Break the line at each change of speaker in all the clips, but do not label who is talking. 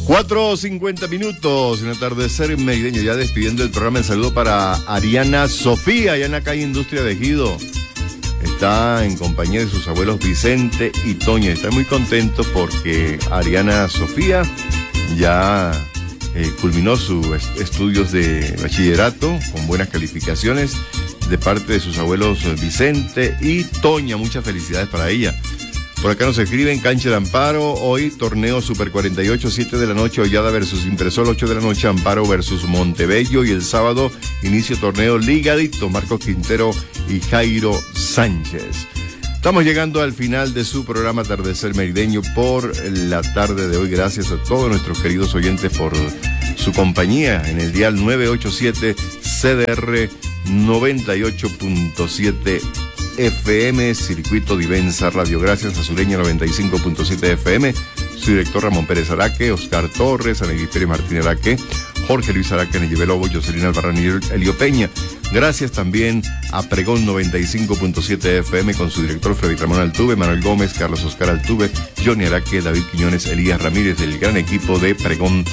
4:50 en atardecer merideño, ya despidiendo el programa. En saludo para Ariana Sofía, allá en la calle Industria de Ejido. Está en compañía de sus abuelos Vicente y Toña. Está muy contento porque Ariana Sofía ya culminó sus estudios de bachillerato con buenas calificaciones de parte de sus abuelos Vicente y Toña. Muchas felicidades para ella. Por acá nos escriben: Cancha de Amparo, hoy torneo Super 48, 7 de la noche, Hollada versus Impresor, 8 de la noche, Amparo versus Montebello, y el sábado inicio torneo Ligadito, Marcos Quintero y Jairo Sánchez. Estamos llegando al final de su programa Atardecer Merideño por la tarde de hoy. Gracias a todos nuestros queridos oyentes por su compañía en el dial 987 CDR 98.7 FM, Circuito Divensa Radio. Gracias a Sureña 95.7 FM, su director Ramón Pérez Araque, Oscar Torres, Aneguis Pérez Martín Araque, Jorge Luis Araque, Neyve Lobo, Jocelyn Albarrán y Elio Peña. Gracias también a Pregón 95.7 FM con su director Freddy Ramón Altuve, Manuel Gómez, Carlos Oscar Altuve, Johnny Araque, David Quiñones, Elías Ramírez, del gran equipo de Pregón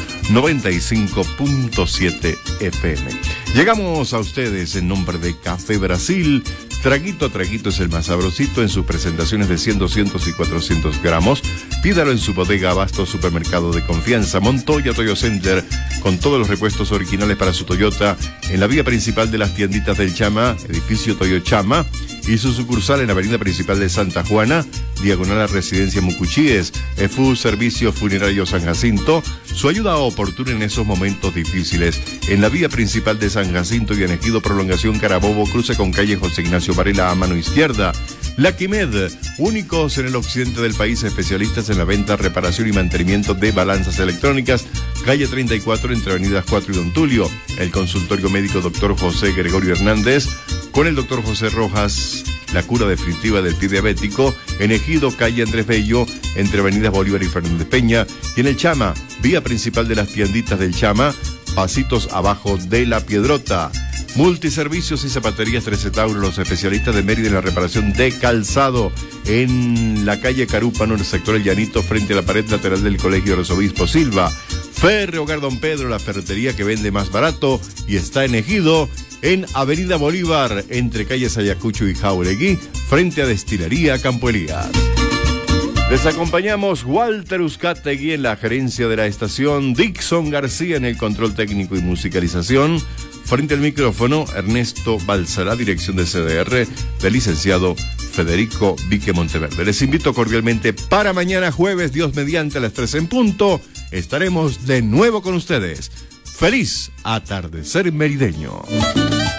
95.7 FM. Llegamos a ustedes en nombre de Café Brasil. Traguito a traguito es el más sabrosito en sus presentaciones de 100, 200 y 400 gramos. Pídalo en su bodega Abasto, supermercado de confianza. Montoya Toyo Center, con todos los repuestos originales para su Toyota, en la vía principal de las tienditas del Chama, edificio Toyo Chama, y su sucursal en la avenida principal de Santa Juana, diagonal a Residencia Mucuchíes. EFU Servicio Funerario San Jacinto, su ayuda oportuna en esos momentos difíciles. En la vía principal de San Jacinto y en Ejido Prolongación Carabobo, cruce con calle José Ignacio Varela a mano izquierda. La Quimed, únicos en el occidente del país, especialistas en la venta, reparación y mantenimiento de balanzas electrónicas, calle 34 entre avenidas 4 y Don Tulio. El consultorio médico Dr. José Gregorio Hernández, con el Dr. José Rojas, la cura definitiva del pie diabético, en Ejido, calle Andrés Bello, entre avenidas Bolívar y Fernández Peña, y en el Chama, vía principal de las tienditas del Chama, pasitos abajo de la Piedrota. Multiservicios y zapaterías 13 Tauro, los especialistas de Mérida en la reparación de calzado, en la calle Carúpano, en el sector El Llanito, frente a la pared lateral del Colegio Arzobispo Silva. Ferre Hogar Don Pedro, la ferretería que vende más barato, y está en Ejido, en Avenida Bolívar, entre calles Ayacucho y Jauregui, frente a Destilería Campo Elías. Les acompañamos Walter Uzcategui en la gerencia de la estación, Dixon García en el control técnico y musicalización. Frente al micrófono, Ernesto Balsará, dirección de CDR, del licenciado Federico Vique Monteverde. Les invito cordialmente para mañana jueves, Dios mediante, a las 3 en punto. Estaremos de nuevo con ustedes. ¡Feliz atardecer merideño!